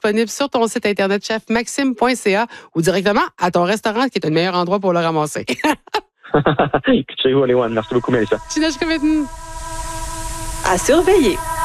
disponible sur ton site internet chefmaxime.ca ou directement à ton restaurant qui est le meilleur endroit pour le ramasser. Merci beaucoup, Mélissa. Cine À surveiller.